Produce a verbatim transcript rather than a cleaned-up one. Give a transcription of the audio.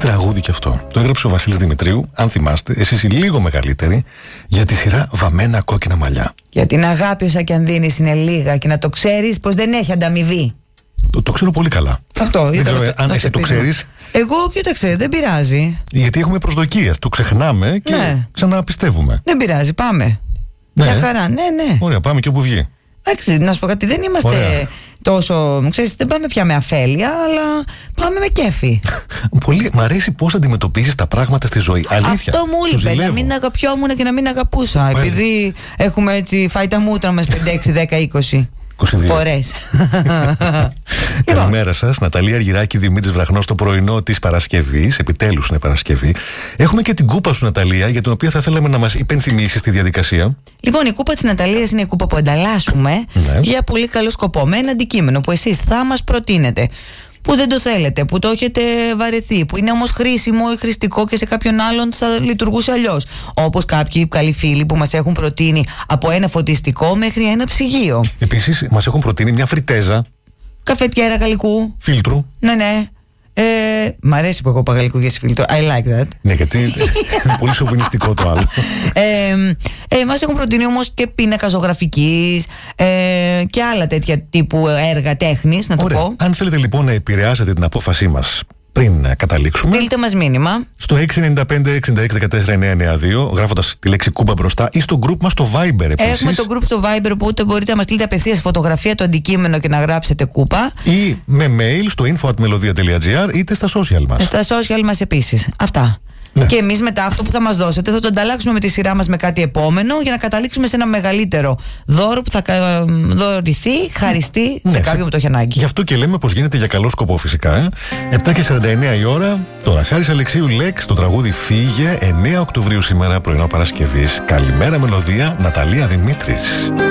τραγούδι κι αυτό. Το έγραψε ο Βασίλης Δημητρίου, αν θυμάστε, εσείς οι λίγο μεγαλύτεροι, για τη σειρά Βαμμένα κόκκινα μαλλιά. Για την αγάπη, όσα κι αν δίνεις είναι λίγα, και να το ξέρεις πως δεν έχει ανταμοιβή. Το, το ξέρω πολύ καλά. Αυτό, δεν ξέρω, το, αν το εσύ το ξέρεις. Εγώ, κοίταξε, δεν πειράζει. Γιατί έχουμε προσδοκίες. Το ξεχνάμε και ναι. ξαναπιστεύουμε. Δεν πειράζει, πάμε. Ναι. Για χαρά, ναι, ναι. Ωραία, πάμε και όπου βγει. Εντάξει, να σου πω κάτι, δεν είμαστε Ωραία. τόσο. Ξέρεις, δεν πάμε πια με αφέλεια, αλλά πάμε με κέφι. Πολύ, μ' αρέσει πώς αντιμετωπίζεις τα πράγματα στη ζωή. Αλήθεια. Αυτό μου είπε, να μην αγαπιόμουν και να μην αγαπούσα. Ωραία. Επειδή έχουμε έτσι φάει τα μούτρα μας πέντε, έξι, δέκα, είκοσι φορές. Καλημέρα σας, Ναταλία Αργυράκη, Δημήτρης Βραχνός, το πρωινό της Παρασκευής. Επιτέλους είναι Παρασκευή. Έχουμε και την κούπα σου, Ναταλία, για την οποία θα θέλαμε να μας υπενθυμίσεις τη διαδικασία. Λοιπόν, η κούπα της Ναταλίας είναι η κούπα που ανταλλάσσουμε ναι. για πολύ καλό σκοπό, με ένα αντικείμενο που εσείς θα μας προτείνετε, που δεν το θέλετε, που το έχετε βαρεθεί, που είναι όμως χρήσιμο ή χρηστικό και σε κάποιον άλλον θα λειτουργούσε αλλιώς. Όπως κάποιοι καλοί φίλοι που μας έχουν προτείνει από ένα φωτιστικό μέχρι ένα ψυγείο. Επίσης, μας έχουν προτείνει μια φριτέζα. Καφετιέρα γαλλικού. Φίλτρου. Ναι, ναι. Ε, μ' αρέσει που έχω παγαλλικού για φίλτρο. I like that. Ναι, γιατί είναι πολύ σοβινιστικό το άλλο. ε, ε, μας έχουν προτείνει όμως και πίνακα ζωγραφικής ε, και άλλα τέτοια τύπου έργα τέχνης, να το Ωραία. πω. Αν θέλετε λοιπόν να επηρεάσετε την απόφασή μας πριν καταλήξουμε, στείλτε μας μήνυμα στο έξι εννιά πέντε εξήντα έξι δεκατέσσερα εννιακόσια ενενήντα δύο, γράφοντας τη λέξη κούπα μπροστά, ή στο group μας στο Viber επίσης. Έχουμε το group στο Viber, οπότε μπορείτε να μας στείλετε απευθείας φωτογραφία το αντικείμενο και να γράψετε κούπα, ή με mail στο info at melodia dot gr, είτε στα social μας. Στα social μας επίσης. Αυτά. Ναι. Και εμείς μετά αυτό που θα μας δώσετε θα το ανταλλάξουμε με τη σειρά μας με κάτι επόμενο, για να καταλήξουμε σε ένα μεγαλύτερο δώρο που θα δωρηθεί, χαριστεί ναι, σε κάποιον που το έχει ανάγκη. Γι' αυτό και λέμε πως γίνεται για καλό σκοπό φυσικά. Ε? επτά και σαράντα εννέα η ώρα. Τώρα, Χάρης Αλεξίου Λέξ, το τραγούδι Φύγε, εννέα Οκτωβρίου σήμερα, πρωινό Παρασκευής. Καλημέρα Μελωδία, Ναταλία Δημήτρης.